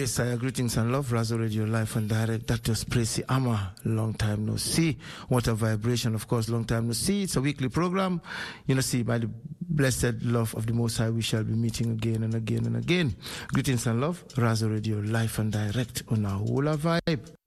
Yes, greetings and love. Razo Radio Live and Direct. Dr. Spracey Ama, long time no see. What a vibration, of course, long time no see. It's a weekly program. See, by the blessed love of the Most High, we shall be meeting again and again and again. Greetings and love. Razo Radio Live and Direct on our Hula Vibe.